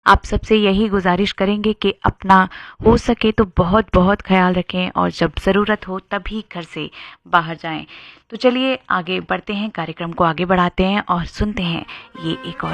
आप सबसे यही गुजारिश करेंगे कि अपना हो सके तो बहुत बहुत ख्याल रखें और जब ज़रूरत हो तभी घर से बाहर जाएं। तो चलिए आगे बढ़ते हैं, कार्यक्रम को आगे बढ़ाते हैं और सुनते हैं ये एक और